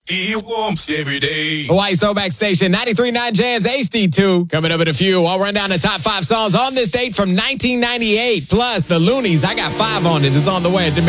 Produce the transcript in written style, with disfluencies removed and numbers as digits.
Feel warmth every day. Hawaii Throwback Station, 93.9 Jams HD2. Coming up in a few, I'll run down the top 5 songs on this date from 1998. Plus, the Loonies, I Got 5 on it, is on the way.